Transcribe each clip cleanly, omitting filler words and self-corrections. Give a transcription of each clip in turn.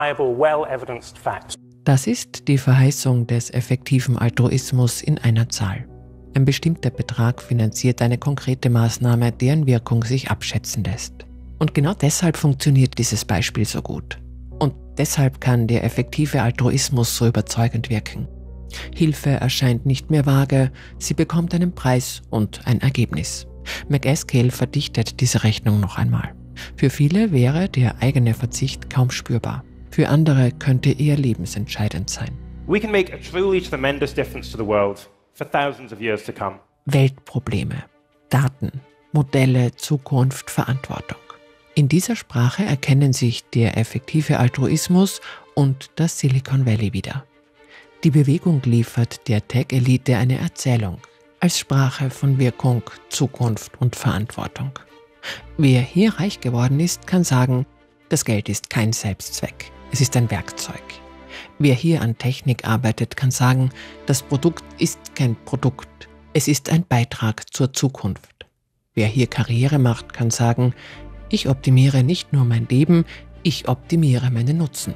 well-evidenced facts. Das ist die Verheißung des effektiven Altruismus in einer Zahl. Ein bestimmter Betrag finanziert eine konkrete Maßnahme, deren Wirkung sich abschätzen lässt. Und genau deshalb funktioniert dieses Beispiel so gut. Und deshalb kann der effektive Altruismus so überzeugend wirken. Hilfe erscheint nicht mehr vage, sie bekommt einen Preis und ein Ergebnis. McEskill verdichtet diese Rechnung noch einmal. Für viele wäre der eigene Verzicht kaum spürbar. Für andere könnte er lebensentscheidend sein. We can make a truly tremendous difference to the world for thousands of years to come. Weltprobleme, Daten, Modelle, Zukunft, Verantwortung. In dieser Sprache erkennen sich der effektive Altruismus und das Silicon Valley wieder. Die Bewegung liefert der Tech-Elite eine Erzählung als Sprache von Wirkung, Zukunft und Verantwortung. Wer hier reich geworden ist, kann sagen, das Geld ist kein Selbstzweck, es ist ein Werkzeug. Wer hier an Technik arbeitet, kann sagen, das Produkt ist kein Produkt, es ist ein Beitrag zur Zukunft. Wer hier Karriere macht, kann sagen, ich optimiere nicht nur mein Leben, ich optimiere meinen Nutzen.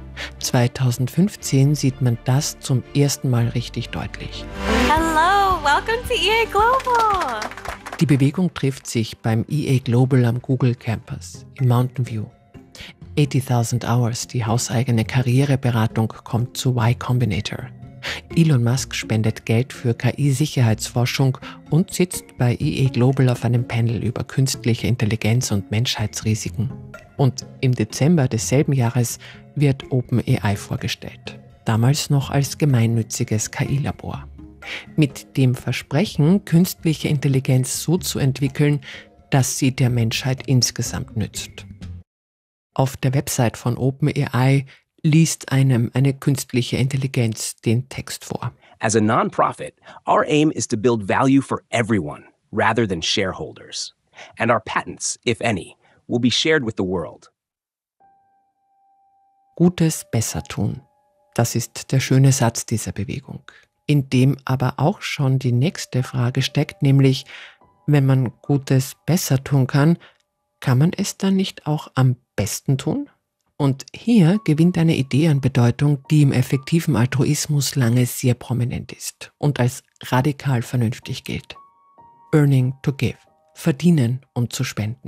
2015 sieht man das zum ersten Mal richtig deutlich. Hello, welcome to EA Global. Die Bewegung trifft sich beim EA Global am Google Campus in Mountain View. 80.000 Hours, die hauseigene Karriereberatung, kommt zu Y Combinator. Elon Musk spendet Geld für KI-Sicherheitsforschung und sitzt bei EA Global auf einem Panel über künstliche Intelligenz und Menschheitsrisiken. Und im Dezember desselben Jahres wird OpenAI vorgestellt, damals noch als gemeinnütziges KI-Labor. Mit dem Versprechen, künstliche Intelligenz so zu entwickeln, dass sie der Menschheit insgesamt nützt. Auf der Website von OpenAI liest einem eine künstliche Intelligenz den Text vor. As a non-profit, our aim is to build value for everyone rather than shareholders. And our patents, if any, will be shared with the world. Gutes besser tun. Das ist der schöne Satz dieser Bewegung, in dem aber auch schon die nächste Frage steckt, nämlich, wenn man Gutes besser tun kann man es dann nicht auch am besten tun? Und hier gewinnt eine Idee an Bedeutung, die im effektiven Altruismus lange sehr prominent ist und als radikal vernünftig gilt. Earning to give. Verdienen, um zu spenden.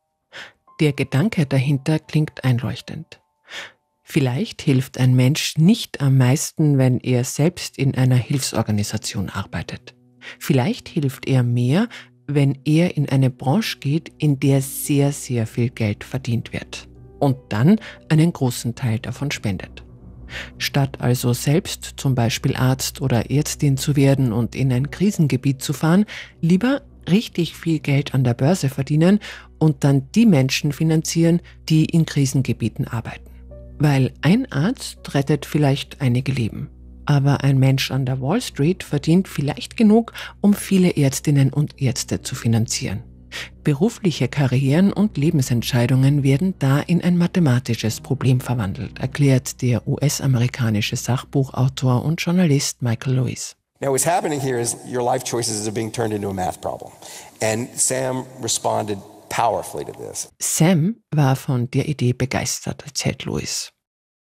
Der Gedanke dahinter klingt einleuchtend. Vielleicht hilft ein Mensch nicht am meisten, wenn er selbst in einer Hilfsorganisation arbeitet. Vielleicht hilft er mehr, wenn er in eine Branche geht, in der sehr, sehr viel Geld verdient wird und dann einen großen Teil davon spendet. Statt also selbst zum Beispiel Arzt oder Ärztin zu werden und in ein Krisengebiet zu fahren, lieber richtig viel Geld an der Börse verdienen und dann die Menschen finanzieren, die in Krisengebieten arbeiten. Weil ein Arzt rettet vielleicht einige Leben. Aber ein Mensch an der Wall Street verdient vielleicht genug, um viele Ärztinnen und Ärzte zu finanzieren. Berufliche Karrieren und Lebensentscheidungen werden da in ein mathematisches Problem verwandelt, erklärt der US-amerikanische Sachbuchautor und Journalist Michael Lewis. Now what's happening here is your life choices are being turned into a math problem. And Sam responded powerfully to this. Sam war von der Idee begeistert, erzählt Lewis.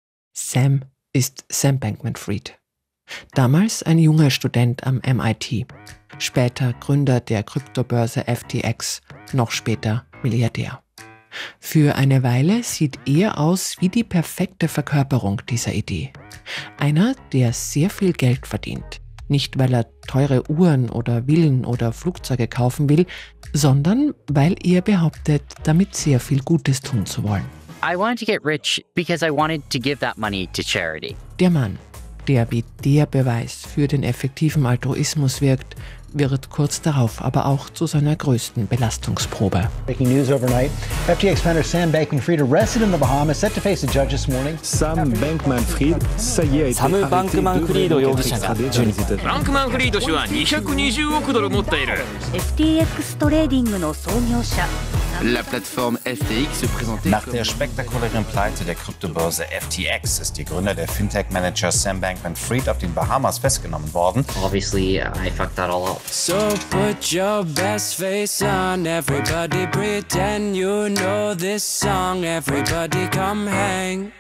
Sam ist Sam Bankman-Fried. Damals ein junger Student am MIT, später Gründer der Kryptobörse FTX, noch später Milliardär. Für eine Weile sieht er aus wie die perfekte Verkörperung dieser Idee. Einer, der sehr viel Geld verdient. Nicht, weil er teure Uhren oder Villen oder Flugzeuge kaufen will, sondern weil er behauptet, damit sehr viel Gutes tun zu wollen. I wanted to get rich because I wanted to give that money to charity. Der Mann, der wie der Beweis für den effektiven Altruismus wirkt, wird kurz darauf aber auch zu seiner größten Belastungsprobe. Breaking news overnight. FTX founder Sam Bankman-Fried arrested in the Bahamas, set to face a judge this morning. Sam Bankman-Fried, ça y est, サム・バンクマンフリード容疑者が 12バンクマンフリード氏は220億ドル持っている FTX トレーディングの創業者 La plateforme FTX se présentait Nach der spektakulären Pleite der Kryptobörse FTX ist der Gründer der Fintech-Manager Sam Bankman-Fried auf den Bahamas festgenommen worden. Obviously, I fucked that all up. So put your best face on, everybody pretend you know this song, everybody come hang.